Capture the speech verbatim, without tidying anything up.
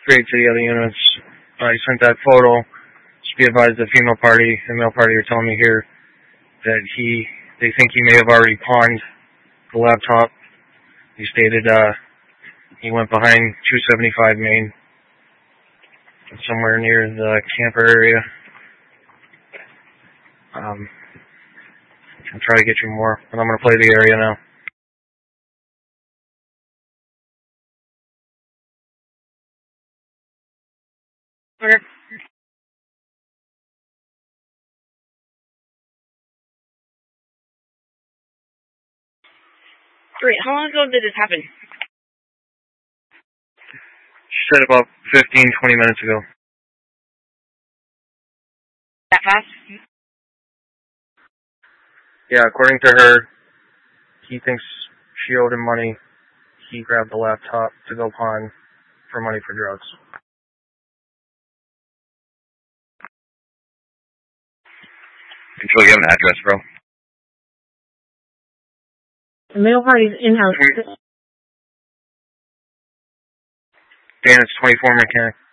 straight to the other units. I sent that photo. Just be advised, the female party, the male party are telling me here that he, they think he may have already pawned the laptop. He stated uh, he went behind two seventy-five Main, somewhere near the camper area. Um, I'll try to get you more, but I'm going to play the area now. Okay. Great. How long ago did this happen? She said about fifteen, twenty minutes ago. That fast? Yeah, according to her, he thinks she owed him money. He grabbed the laptop to go pawn for money for drugs. Control, you have an address, bro? The male party's in-house. Dan, it's twenty-four Mechanic.